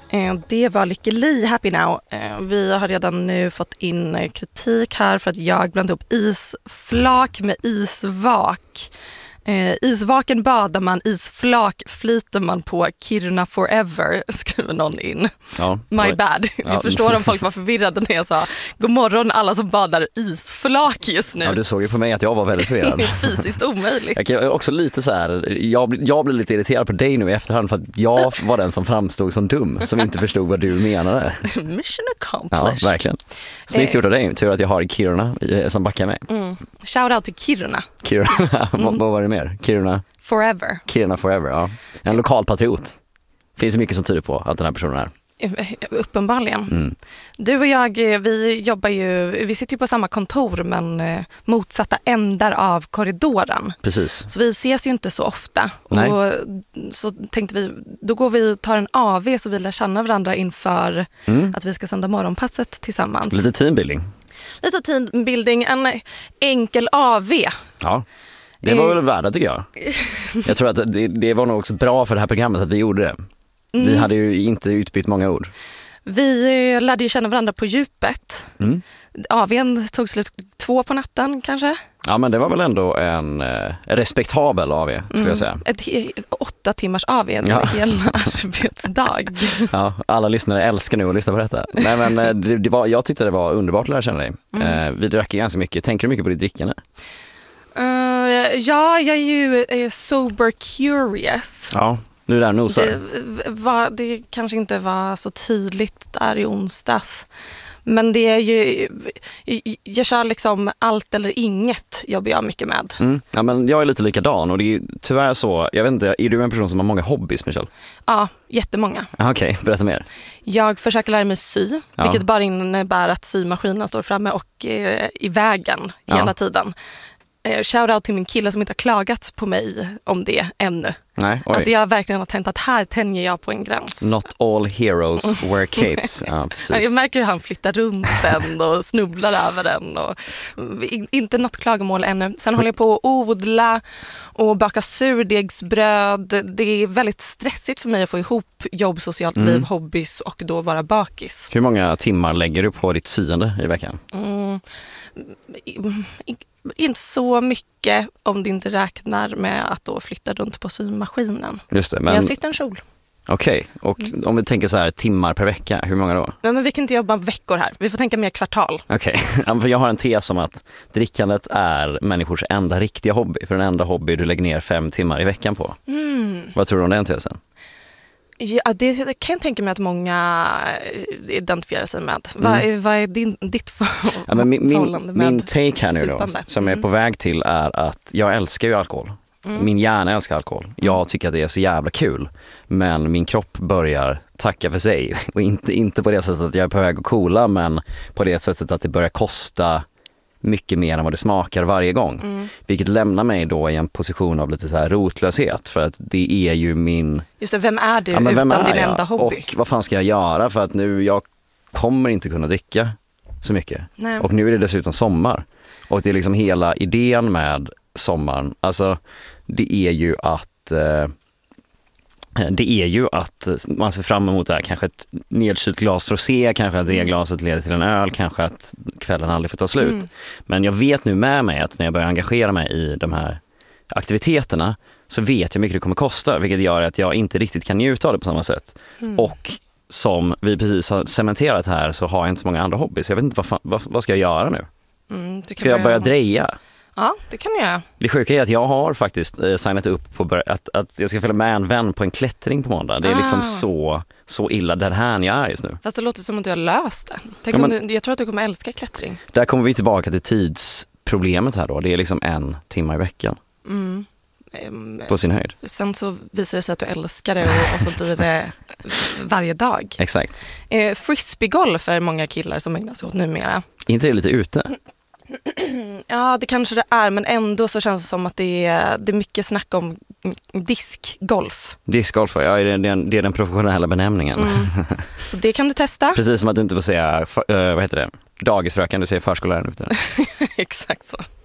Det var Lykke Li, Happy Now. Vi har redan nu fått in kritik här för att jag blandade upp isflak med isvak. Isvaken badar man, isflak flyter man på, Kiruna forever, skriver någon in. Ja, My bad. Vi förstår om folk var förvirrade när jag sa god morgon alla som badar isflak just nu. Ja, du såg ju på mig att jag var väldigt förvirrad. Det är fysiskt omöjligt. Jag kan också lite så här, jag blir lite irriterad på dig nu i efterhand för att jag var den som framstod som dum, som inte förstod vad du menade. Mission accomplished. Ja, verkligen. Snyggt gjort av dig. Tur att jag har Kiruna som backar mig. Shout out till Kiruna. Vad var det mer? Kiruna forever, ja. En lokal patriot. Finns det mycket som tyder på att den här personen är. Uppenbarligen. Du och jag, vi sitter ju på samma kontor men motsatta ändar av korridoren. Precis. Så vi ses ju inte så ofta. Nej. Och så tänkte vi, då går vi och tar en AV så vi lär känna varandra inför att vi ska sända morgonpasset tillsammans. Lite teambuilding. Lite teambuilding, en enkel AV. Ja. Det var väl värda tycker jag. Jag tror att det var nog också bra för det här programmet att vi gjorde det. Vi hade ju inte utbytt många ord. Vi lärde ju känna varandra på djupet. AW:n tog slut 2 på natten kanske. Ja, men det var väl ändå en respektabel AW skulle jag säga. 8 timmars AW, en hel arbetsdag. Ja, alla lyssnare älskar nu att lyssna på detta. Nej, men jag tyckte det var underbart att lära känna dig. Vi drack ganska mycket. Tänker du mycket på ditt drickande? Ja, jag är ju sober curious. Ja, nu är det där nosar. Det kanske inte var så tydligt där i onsdags. Men det är ju, jag kör liksom allt eller inget jobbar jag mycket med. Ja, men jag är lite likadan och det är ju tyvärr så, jag vet inte, är du en person som har många hobbys, Michelle? Ja, jättemånga. Okej, berätta mer. Jag försöker lära mig sy, vilket bara innebär att symaskinen står framme och i vägen hela tiden. Shoutout till min kille som inte har klagat på mig om det ännu. Nej, att jag verkligen har tänkt att här tänjer jag på en gräns. Not all heroes wear capes. Ja, precis. Jag märker hur han flyttar runt den och snubblar över den. Och inte något klagomål ännu. Sen håller jag på att odla och baka surdegsbröd. Det är väldigt stressigt för mig att få ihop jobb, socialt liv, hobbys och då vara bakis. Hur många timmar lägger du på ditt syende i veckan? Inte så mycket om du inte räknar med att då flytta runt på symaskinen. Just det, men jag sitter en kjol. Okej, och om vi tänker så här timmar per vecka, hur många då? Men vi kan inte jobba veckor här. Vi får tänka mer kvartal. Okej, för jag har en tes om att drickandet är människors enda riktiga hobby. För den enda hobby du lägger ner 5 timmar i veckan på. Vad tror du om den tesen? Ja, det kan jag tänka mig att många identifierar sig med. Vad är ditt förhållande med min take här nu då, som är på väg till är att jag älskar ju alkohol. Min hjärna älskar alkohol. Jag tycker att det är så jävla kul. Men min kropp börjar tacka för sig. Och inte på det sättet att jag är på väg att coola, men på det sättet att det börjar kosta mycket mer än vad det smakar varje gång. Vilket lämnar mig då i en position av lite så här rotlöshet. För att det är ju min... Just det, vem är du utan din enda hobby? Och vad fan ska jag göra? För att nu, jag kommer inte kunna dricka så mycket. Nej. Och nu är det dessutom sommar. Och det är liksom hela idén med sommaren. Alltså, det är ju att man ser fram emot det här. Kanske ett nedkylt glas rosé, kanske att det glaset leder till en öl, kanske att kvällen aldrig får ta slut. Men jag vet nu med mig att när jag börjar engagera mig i de här aktiviteterna så vet jag hur mycket det kommer kosta, vilket gör att jag inte riktigt kan njuta av det på samma sätt. Och som vi precis har cementerat här så har jag inte så många andra hobbys. Jag vet inte vad ska jag göra nu? Ska jag börja dreja? Ja, det kan jag göra. Det sjuka är att jag har faktiskt signat upp på att jag ska följa med en vän på en klättring på måndag. Det är liksom så illa den här jag är just nu. Fast det låter som att du har löst det. Jag tror att du kommer älska klättring. Där kommer vi tillbaka till tidsproblemet här då. Det är liksom 1 timme i veckan. På sin höjd. Sen så visar det sig att du älskar det och så blir det varje dag. Exakt. Frisbeegolf är många killar som ägnar sig åt numera. Är inte det lite ute? Ja, det kanske det är, men ändå så känns det som att det är mycket snack om diskgolf. Diskgolf, ja, det är den professionella benämningen. Så det kan du testa. Precis som att du inte får säga, vad heter det? Dagisfröken, du säger förskolläraren ute. Exakt så.